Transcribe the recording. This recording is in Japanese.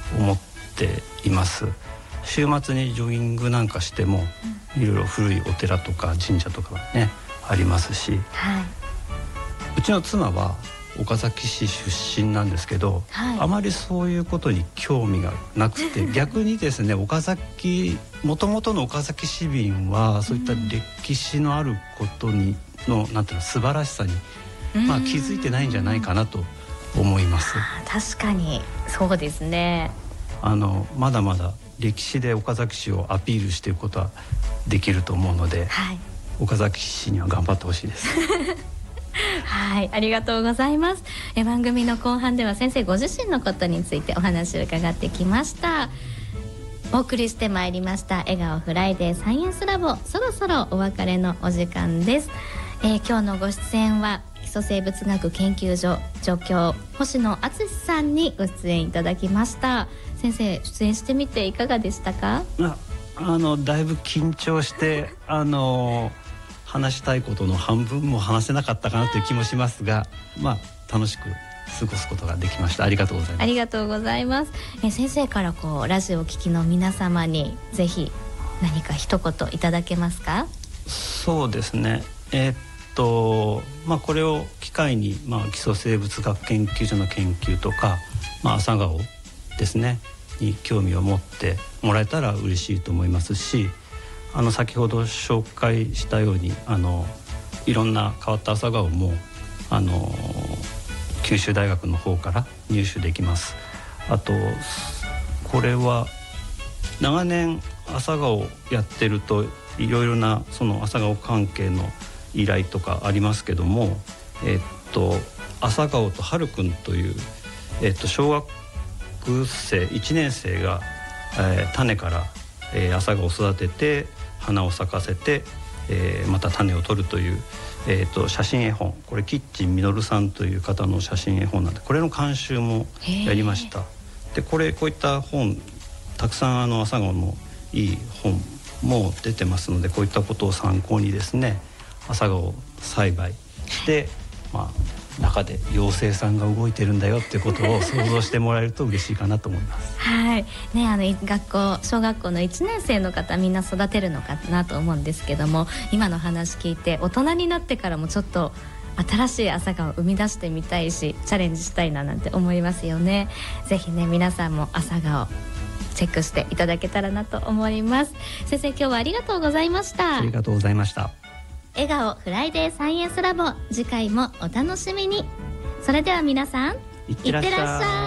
思っています。週末にジョギングなんかしても、いろいろ古いお寺とか神社とかねありますし、 はい、 うちの妻は岡崎市出身なんですけど、 はい、 あまりそういうことに興味がなくて逆にですね、岡崎もともとの岡崎市民はそういった歴史のあることにのなんていうの素晴らしさに、気づいてないんじゃないかなと思います。 確かにそうですね。 まだまだ歴史で岡崎市をアピールしていくことはできると思うので、 はい、 岡崎市には頑張ってほしいですはい、ありがとうございます。番組の後半では先生ご自身のことについてお話を伺ってきました。お送りしてまいりました笑顔フライデーサイエンスラボ、そろそろお別れのお時間です。今日のご出演は基礎生物学研究所助教星野敦さんにご出演いただきました。先生、出演してみていかがでしたか？ だいぶ緊張して話したいことの半分も話せなかったかなという気もしますが、楽しく過ごすことができました。ありがとうございます。 ありがとうございます。先生からラジオを聴きの皆様にぜひ何か一言いただけますか？ そうですね、これを機会に、基礎生物学研究所の研究とか、朝顔ですねに興味を持ってもらえたら嬉しいと思いますし、先ほど紹介したようにいろんな変わった朝顔も九州大学の方から入手できます。あとこれは長年朝顔やってるといろいろなその朝顔関係の依頼とかありますけども、朝顔と春くんという、小学生1年生が、種から、朝顔を育てて花を咲かせて、また種を取るという、写真絵本、これキッチンみのるさんという方の写真絵本なんで、これの監修もやりました。でこういった本たくさん朝顔のいい本も出てますので、こういったことを参考にですね朝顔栽培して、中で妖精さんが動いてるんだよっていうことを想像してもらえると嬉しいかなと思いますはいね、小学校の1年生の方みんな育てるのかなと思うんですけども、今の話聞いて大人になってからもちょっと新しい朝顔を生み出してみたいし、チャレンジしたいななんて思いますよね。ぜひね、皆さんも朝顔チェックしていただけたらなと思います。先生、今日はありがとうございました。 ありがとうございました。 笑顔フライデーサイエンスラボ、次回もお楽しみに。それでは皆さん、いってらっしゃい。